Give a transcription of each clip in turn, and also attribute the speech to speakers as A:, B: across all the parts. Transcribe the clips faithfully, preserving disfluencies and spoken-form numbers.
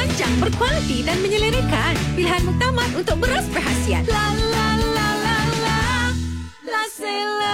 A: Rancang, berkualiti dan menyelerakan. Pilihan muktamad untuk beras perhasian. La la la la la. La Sela.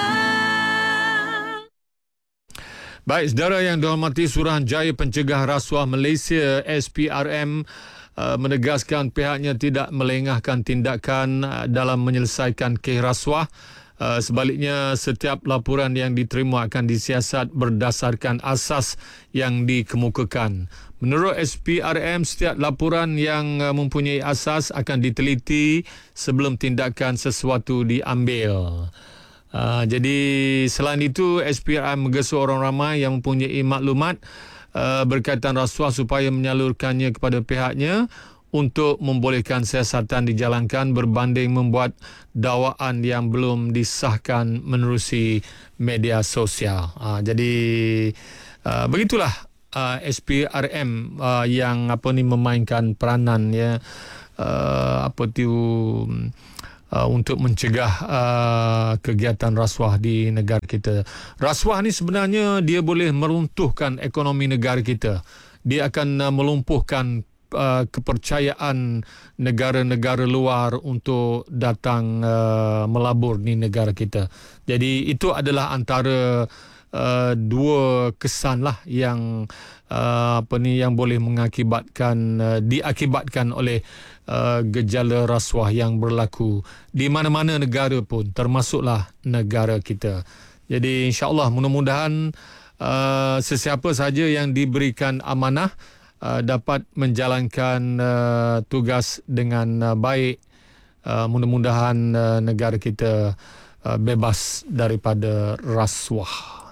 B: Baik, saudara yang dihormati, Suruhanjaya Pencegah Rasuah Malaysia S P R M uh, menegaskan pihaknya tidak melengahkan tindakan uh, dalam menyelesaikan kes rasuah. Uh, sebaliknya, setiap laporan yang diterima akan disiasat berdasarkan asas yang dikemukakan. Menurut S P R M, setiap laporan yang uh, mempunyai asas akan diteliti sebelum tindakan sesuatu diambil. Uh, jadi selain itu, S P R M menggesu orang ramai yang mempunyai maklumat uh, berkaitan rasuah supaya menyalurkannya kepada pihaknya untuk membolehkan siasatan dijalankan berbanding membuat dakwaan yang belum disahkan menerusi media sosial. Uh, jadi uh, begitulah uh, S P R M uh, yang apa ni memainkan peranan ya uh, apa tu uh, untuk mencegah uh, kegiatan rasuah di negara kita. Rasuah ni sebenarnya dia boleh meruntuhkan ekonomi negara kita. Dia akan uh, melumpuhkan Uh, kepercayaan negara-negara luar untuk datang uh, melabur di negara kita. Jadi itu adalah antara uh, dua kesan lah yang uh, apa ni yang boleh mengakibatkan uh, diakibatkan oleh uh, gejala rasuah yang berlaku di mana-mana negara pun, termasuklah negara kita. Jadi insya-Allah mudah-mudahan uh, sesiapa saja yang diberikan amanah Uh, dapat menjalankan uh, tugas dengan uh, baik. Uh, mudah-mudahan uh, negara kita uh, bebas daripada rasuah.